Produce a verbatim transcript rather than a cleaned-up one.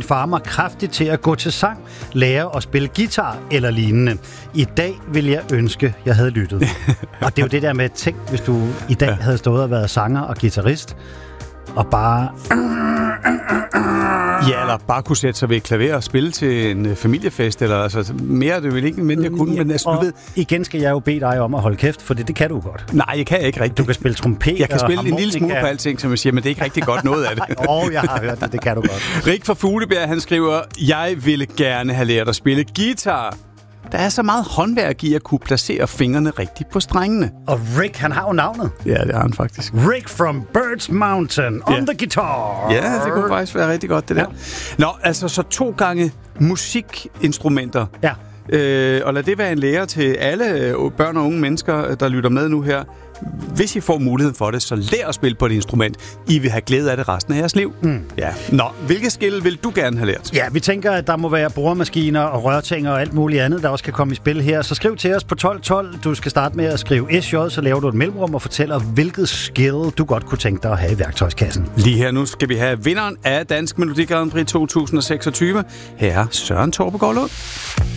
far mig kraftigt til at gå til sang, lære at spille guitar eller lignende. I dag vil jeg ønske, jeg havde lyttet. Og det er jo det der med, tænk, hvis du i dag havde stået og været sanger og guitarist, og bare... Ja, eller bare kunne sætte sig ved et klaver og spille til en familiefest, eller altså mere er det vel ikke, men jeg kunne, men altså, du ved... igen skal jeg jo bede dig om at holde kæft, for det, det kan du godt. Nej, jeg kan ikke rigtigt. Du kan spille trompet. Jeg kan spille en lille smule på alting, som jeg siger, men det er ikke rigtig godt noget af det. Åh, oh, jeg har hørt det, det kan du godt. Rik fra Fuglebjerg, han skriver, jeg ville gerne have lært at spille guitar. Der er så meget håndværk i at kunne placere fingrene rigtigt på strengene. Og Rick, han har jo navnet. Ja, det har han faktisk. Rick from Birds Mountain on ja. the guitar. Ja, det kunne faktisk være rigtig godt, det der. Ja. Nå, altså så to gange musikinstrumenter. Ja. Øh, og lad det være en lære til alle børn og unge mennesker, der lytter med nu her. Hvis I får muligheden for det, så lær at spille på et instrument. I vil have glæde af det resten af jeres liv. Mm. Ja. Nå, hvilke skill vil du gerne have lært? Ja, vi tænker, at der må være boremaskiner og rørtænger og alt muligt andet, der også kan komme i spil her. Så skriv til os på tolv tolv. Du skal starte med at skrive S J, så laver du et mellemrum og fortæller, hvilket skill du godt kunne tænke dig at have i værktøjskassen. Lige her nu skal vi have vinderen af Dansk Melodi Grand Prix to tusind seksogtyve. Her er Søren Torpegaard Lund.